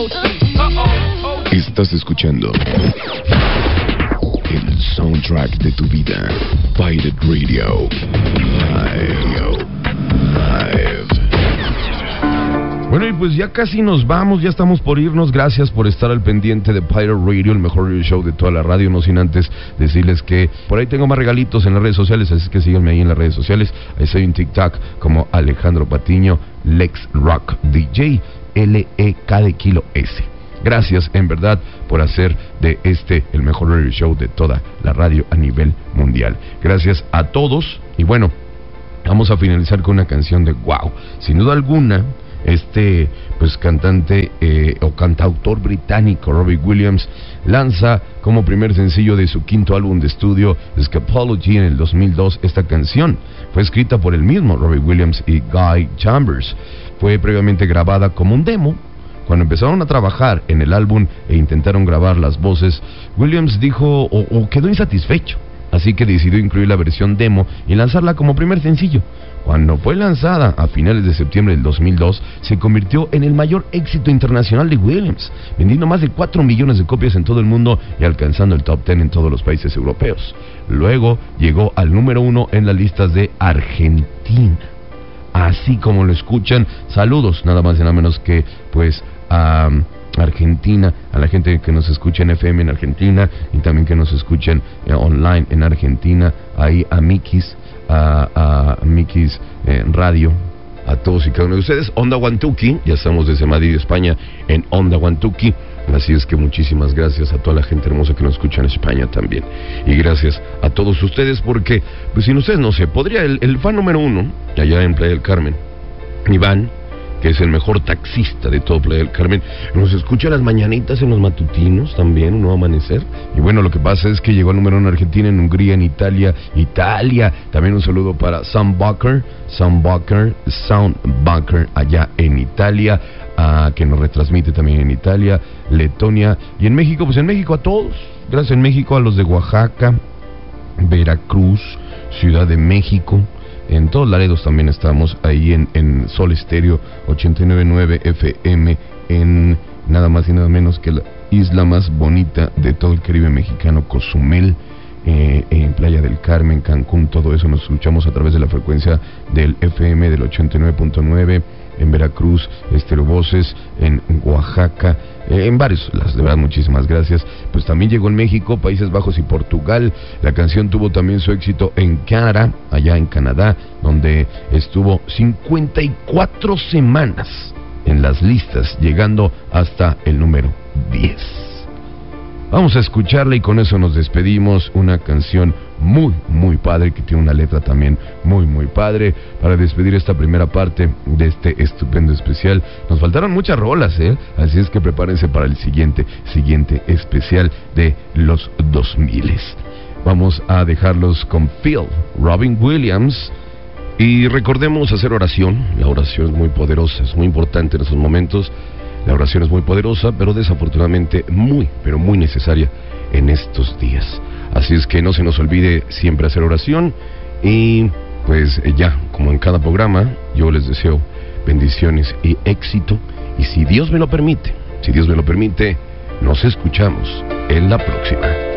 Estás escuchando el soundtrack de tu vida. Pirate Radio. Live. Bueno, y pues ya casi nos vamos, ya estamos por irnos. Gracias por estar al pendiente de Pirate Radio, el mejor radio show de toda la radio. No sin antes decirles que por ahí tengo más regalitos en las redes sociales, así que síganme ahí en las redes sociales. Ahí estoy en TikTok como Alejandro Patiño, Lex Rock DJ, LEK de kilo S. Gracias, en verdad, por hacer de este el mejor radio show de toda la radio a nivel mundial. Gracias a todos. Y bueno, vamos a finalizar con una canción de wow. Sin duda alguna, pues cantante o cantautor británico Robbie Williams lanza como primer sencillo de su quinto álbum de estudio Escapology en el 2002. Esta canción fue escrita por el mismo Robbie Williams y Guy Chambers. Fue previamente grabada como un demo. Cuando empezaron a trabajar en el álbum e intentaron grabar las voces, Williams dijo o quedó insatisfecho, así que decidió incluir la versión demo y lanzarla como primer sencillo. Cuando fue lanzada a finales de septiembre del 2002, se convirtió en el mayor éxito internacional de Williams, vendiendo más de 4 millones de copias en todo el mundo y alcanzando el top 10 en todos los países europeos. Luego llegó al número 1 en las listas de Argentina. Así como lo escuchan, saludos nada más y nada menos que pues a Argentina, a la gente que nos escucha en FM en Argentina y también que nos escuchan online en Argentina, ahí a Mikis, a Mikis Radio, a todos y cada uno de ustedes. Onda Guantuki, ya estamos desde Madrid, España, en Onda Guantuki. Así es que muchísimas gracias a toda la gente hermosa que nos escucha en España también. Y gracias a todos ustedes porque, pues sin ustedes no sé, podría el fan número 1, allá en Playa del Carmen, Iván, que es el mejor taxista de todo Playa del Carmen, nos escucha las mañanitas en los matutinos también, un nuevo amanecer. Y bueno, lo que pasa es que llegó al número 1 en Argentina, en Hungría, en Italia. También un saludo para Soundbucker allá en Italia, que nos retransmite también en Italia, Letonia y en México. Pues en México a todos, gracias en México a los de Oaxaca, Veracruz, Ciudad de México. En todos Laredos también estamos ahí en Sol Estéreo 89.9 FM, en nada más y nada menos que la isla más bonita de todo el Caribe mexicano, Cozumel, en Playa del Carmen, Cancún, todo eso nos escuchamos a través de la frecuencia del FM del 89.9, en Veracruz, Estéreo Voces, en Oaxaca, en varios, de verdad muchísimas gracias. Pues también llegó en México, Países Bajos y Portugal. La canción tuvo también su éxito en Canadá, allá en Canadá, donde estuvo 54 semanas en las listas, llegando hasta el número 10. Vamos a escucharla y con eso nos despedimos. Una canción muy, muy padre, que tiene una letra también muy, muy padre, para despedir esta primera parte de este estupendo especial. Nos faltaron muchas rolas, así es que prepárense para el siguiente especial de los 2000. Vamos a dejarlos con Phil, Robin Williams. Y recordemos hacer oración. La oración es muy poderosa, es muy importante en estos momentos. La oración es muy poderosa, pero desafortunadamente muy, pero muy necesaria en estos días. Así es que no se nos olvide siempre hacer oración. Y pues ya, como en cada programa, yo les deseo bendiciones y éxito. Y si Dios me lo permite, nos escuchamos en la próxima.